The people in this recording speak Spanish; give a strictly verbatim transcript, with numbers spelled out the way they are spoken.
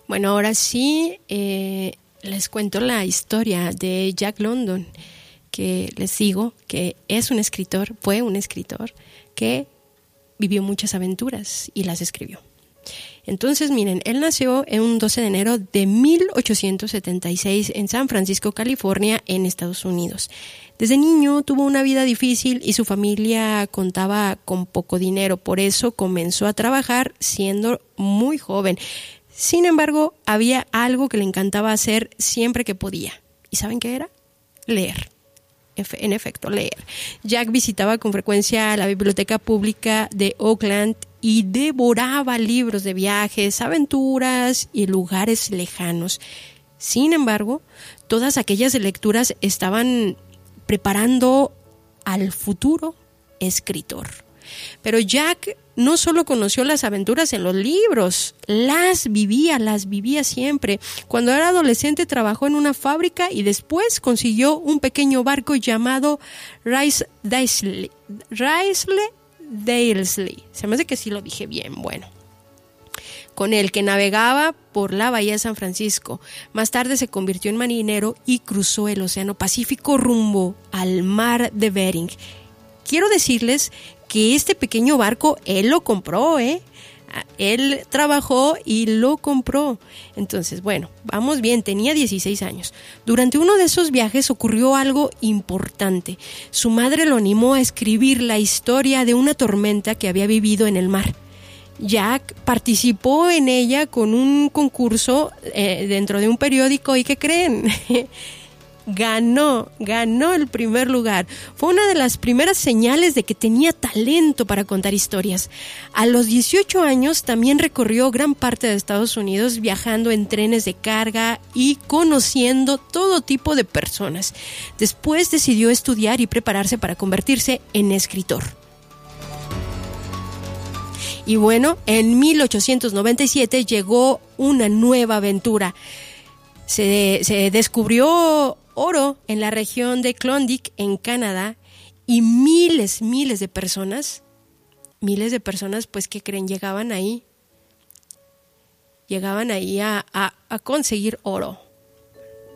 Bueno, ahora sí eh, les cuento la historia de Jack London, que les digo que es un escritor, fue un escritor que vivió muchas aventuras y las escribió. Entonces, miren, él nació en un doce de enero de mil ochocientos setenta y seis en San Francisco, California, en Estados Unidos. Desde niño tuvo una vida difícil y su familia contaba con poco dinero, por eso comenzó a trabajar siendo muy joven. Sin embargo, había algo que le encantaba hacer siempre que podía. ¿Y saben qué era? Leer. En efecto, leer. Jack visitaba con frecuencia la biblioteca pública de Oakland y devoraba libros de viajes, aventuras y lugares lejanos. Sin embargo, todas aquellas lecturas estaban preparando al futuro escritor. Pero Jack no solo conoció las aventuras en los libros, las vivía, las vivía siempre. Cuando era adolescente trabajó en una fábrica y después consiguió un pequeño barco llamado Rice Daisley. Rice Daisley. Se me hace que sí lo dije bien, bueno. Con el que navegaba por la bahía de San Francisco. Más tarde se convirtió en marinero y cruzó el Océano Pacífico rumbo al mar de Bering. Quiero decirles que este pequeño barco él lo compró, ¿eh? Él trabajó y lo compró. Entonces, bueno, vamos bien, tenía dieciséis años. Durante uno de esos viajes ocurrió algo importante. Su madre lo animó a escribir la historia de una tormenta que había vivido en el mar. Jack participó en ella con un concurso eh, dentro de un periódico. ¿Y qué creen? Ganó, ganó el primer lugar. Fue una de las primeras señales de que tenía talento para contar historias. A los dieciocho años también recorrió gran parte de Estados Unidos viajando en trenes de carga y conociendo todo tipo de personas. Después decidió estudiar y prepararse para convertirse en escritor. Y bueno, en mil ochocientos noventa y siete llegó una nueva aventura. Se, se descubrió oro en la región de Klondike, en Canadá, y miles, miles de personas, miles de personas, pues, ¿qué creen? Llegaban ahí, llegaban ahí a, a, a conseguir oro.